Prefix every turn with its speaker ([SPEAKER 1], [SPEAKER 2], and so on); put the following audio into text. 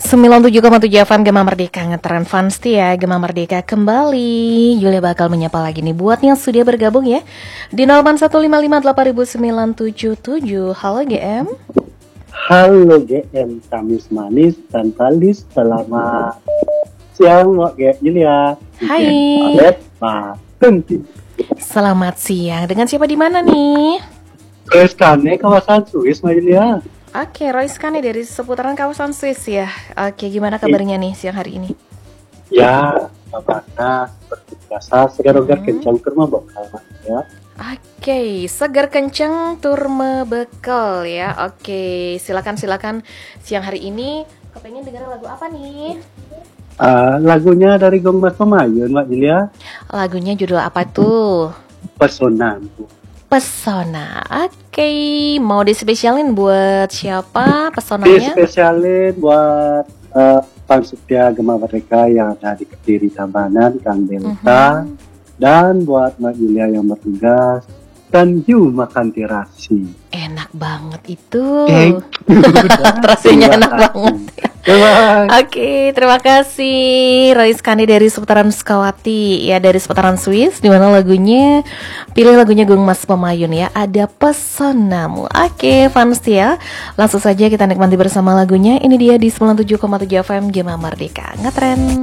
[SPEAKER 1] 97,7 FM Gema Merdeka ngetren fans ya. Gema Merdeka kembali. Yulia bakal menyapa lagi nih buat yang sudah bergabung ya di 0815580977. Halo GM.
[SPEAKER 2] Halo GM, Kamis manis dan balis. Selamat siang Wak Yulia.
[SPEAKER 1] Hai. Selamat siang. Dengan siapa di mana nih?
[SPEAKER 2] Royskane kawasan Swiss Mbak Yulia.
[SPEAKER 1] Oke, Royskane dari seputaran kawasan Swiss ya. Oke, gimana kabarnya nih siang hari ini?
[SPEAKER 2] Ya, kabarnya seperti biasa segar-segar kencang ke rumah bakal ya.
[SPEAKER 1] Oke, segar kencang tur bekal ya. Oke, silakan siang hari ini kepengen dengar lagu apa nih?
[SPEAKER 2] Lagunya dari Gong Mas Pemayun Mbak Yulia.
[SPEAKER 1] Lagunya judul apa tuh?
[SPEAKER 2] Pesona.
[SPEAKER 1] Oke, mau dispesialin buat siapa pesonanya?
[SPEAKER 2] Dispesialin buat fans setia Gema Merdeka yang ada di Kediri Tabanan, Kang Delta, dan buat Mbak Yulia yang bertugas dan Yu makan terasi.
[SPEAKER 1] Enak banget itu. Terasinya enak banget. Oke, terima kasih Royskane dari seputaran Sukawati ya, dari seputaran Swiss, dimana lagunya pilih lagunya Gong Mas Pemayun ya, ada Pesonamu. Oke, fans ya, langsung saja kita nikmati bersama lagunya. Ini dia di 97,7 FM Gema Merdeka ngetren.